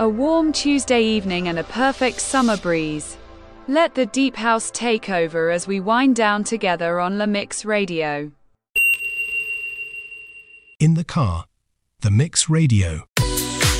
A warm Tuesday evening and a perfect summer breeze. Let the deep house take over as we wind down together on La Mix Radio. In the car, the Mix Radio.